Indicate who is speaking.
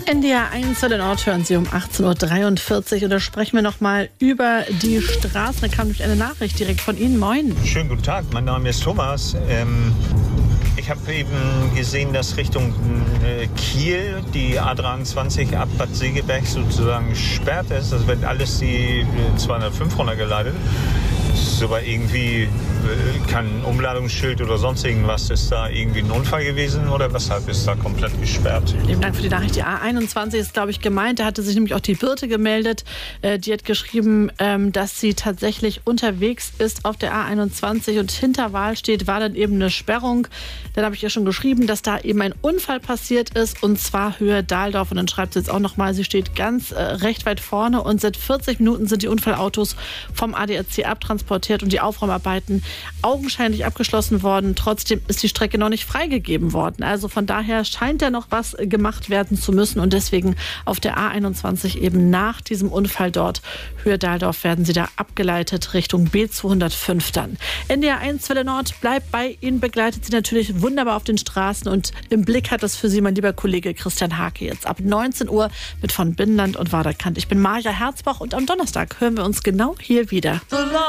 Speaker 1: NDR 1 zu den Ort hören Sie um 18.43 Uhr. Und da sprechen wir nochmal über die Straßen. Da kam nämlich eine Nachricht direkt von Ihnen. Moin.
Speaker 2: Schönen guten Tag, mein Name ist Thomas. Ich habe eben gesehen, dass Richtung Kiel die A23 ab Bad Segeberg sozusagen gesperrt ist. Das wird alles die 205 runtergeleitet. Aber irgendwie kein Umladungsschild oder sonst irgendwas. Ist da irgendwie ein Unfall gewesen oder weshalb ist da komplett gesperrt?
Speaker 1: Vielen Dank für die Nachricht. Die A21 ist, glaube ich, gemeint. Da hatte sich nämlich auch die Birte gemeldet. Die hat geschrieben, dass sie tatsächlich unterwegs ist auf der A21 und hinter Wahlstedt war dann eben eine Sperrung. Dann habe ich ja schon geschrieben, dass da eben ein Unfall passiert ist und zwar Höhe Dahldorf. Und dann schreibt sie jetzt auch nochmal, sie steht ganz recht weit vorne und seit 40 Minuten sind die Unfallautos vom ADAC abtransportiert und die Aufräumarbeiten augenscheinlich abgeschlossen worden. Trotzdem ist die Strecke noch nicht freigegeben worden. Also von daher scheint ja noch was gemacht werden zu müssen und deswegen auf der A21 eben nach diesem Unfall dort Höhe Dahldorf werden sie da abgeleitet Richtung B205 dann. NDR 1 Welle Nord bleibt bei Ihnen, begleitet Sie natürlich wunderbar auf den Straßen und im Blick hat das für Sie mein lieber Kollege Christian Hake jetzt ab 19 Uhr mit von Binnenland und Waderkant. Ich bin Maja Herzbach und am Donnerstag hören wir uns genau hier wieder.